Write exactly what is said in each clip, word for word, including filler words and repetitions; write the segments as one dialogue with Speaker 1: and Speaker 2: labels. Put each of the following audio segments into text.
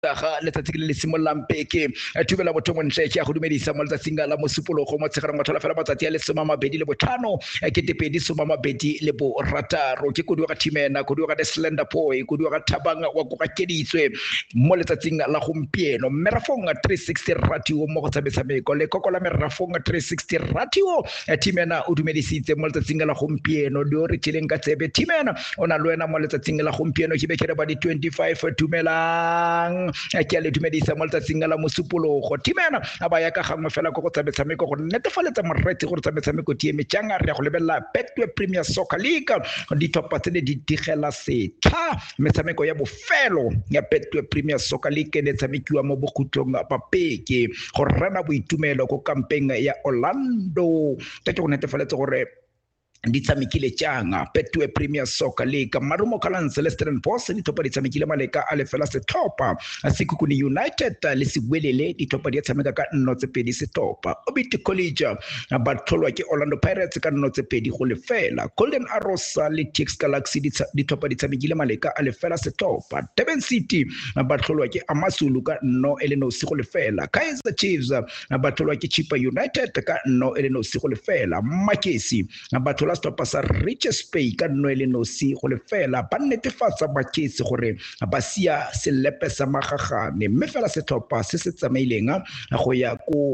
Speaker 1: ga letsatsi le simollang peke thubela motho mo ntle ke go dumedisa mo letsatsing la mosupolo go mo tshegara motho la fela matsatsi a le soma mabedi le botlhano ke tepedi soma mabedi le bo rataro ke kudu ga timena kudu ga slender boy kudu ga thabanga wa go ga keditswe mo letsatsing la gompieno merafong three sixty ratio mo go tsabetsameko le kokola merafong three sixty ratio timena o dumedisitse mo letsatsing la gompieno di re tshileng ka tsebe timena ona le wena mo letsatsing la gompieno ke bekere ba di twenty-five dumelang ke le dumedisa mo letsatsing la mosupologo timena aba ya ka gangwe fela go go tsabetsameko go netefaletsa moreti go tsabetsameko tie metsanga re go lebella Betway Premier Soccer League di topa tse di digela setha metshameko ya bofelo ya Betway Premier Soccer League le tshamekiwa mo bogutlong ba peke go rena boitumelo go kampeng ya Orlando ke go netefaletsa gore di tsamekile tjanga Betway Premier Soccer League marumo kalan Celestial Boss di topa di tsamekile maleka a lefela se topa Sekhukhune United le Sewelele di topa di tsameka ka nnotse pedi se topa Obiti College ba tholwa ke Orlando Pirates ka nnotse pedi go lefela Golden Arrows le T X Galaxy di topa di tsamekile maleka a lefela se topa Durban City ba tholwa ke Amazulu ka nno ele no se go lefela Kaizer Chiefs ba tholwa ke Chippa United ka nno ele no se go lefela Makesi ba tholwa stopa sa Richards Bay ka nno ele no se go lefela ba netefatsa Makesi gore ba sia selepe sa magagane mme fela se topa se se tsamaileng go ya ko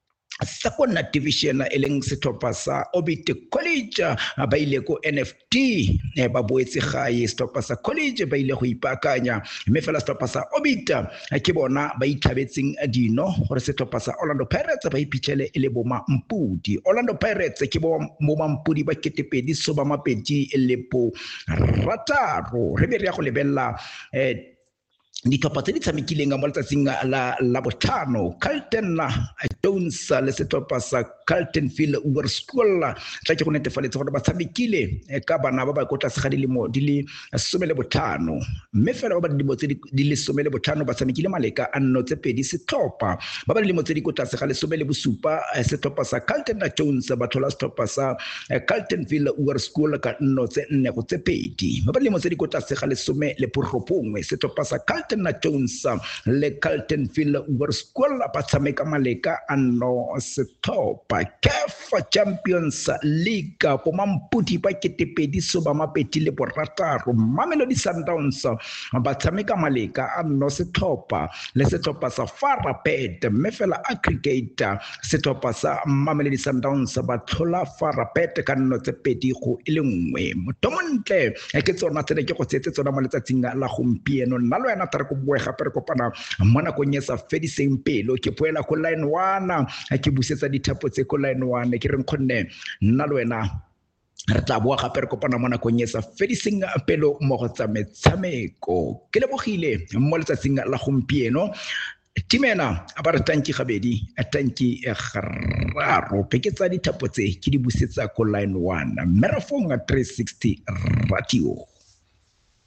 Speaker 1: Second Division eleng setopa sa Obiti College ba ile ko N F T ba boetse gae setopa sa college ba ile go ipakanya mme fela setopa sa Obita ke bona ba ithabetseng dino gore setopa sa Orlando Pirates ba iphitlhele ele boma mpudi Orlando Pirates ke bo mo mampudi ba ketepedi so ba mapedi le po rataro re be re ya go lebella eh di topa tse di tshamekileng mo letsatsing la la botlhano Carlton Jones le setopa sa Carltonville War School tla ke go netefaletsa gore ba tshamekile ka bana ba ba go tla sega dilemo di le some le botlhano mme fela ba ba dilemo tse di le some le botlhano ba tshamekile maleka a nno tse pedi setopa ba ba dilemo tse di go tla sega le some le bosupa setopa sa Carlton Jones ba thola setopa sa Carltonville War School ka nno tse nne go tse pedi ba ba dilemo tse di go tla sega le some le borobongwe setopa sa Carlton Jones le Carltonville War School ba tshameka maleka anno setopa C A F Champions League po mamputi ba ketepedi so ba mapeti le borataro Mamelodi Sundowns ba tshameka maleka anno setopa le setopa sa Farapet mme fela aggregate setopa sa Mamelodi Sundowns ba thola Farapet ka nno tse pedi go ile nngwe motomontle ke tsona tse ke go tsetse tsona mo letsatsing la gompieno nna lo yana tare go bua gape re kopana mona go nyetsa fediseng pelo ke poela go line one ke busetsa dithapo tse ko line one ke reng khonne nna lo wena re tla bua gape re kopana mona go nyetsa fediseng pelo mo go tsa metshameko ke lebogile mo letsatsing la gompieno timena a ba re tanki gabedi a tanki e gararo peke tsa dithapo tse ke di busetsa ko line one merafong three sixty radio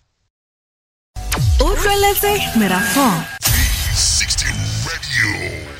Speaker 2: Utlweletse Merafong
Speaker 3: three sixty radio.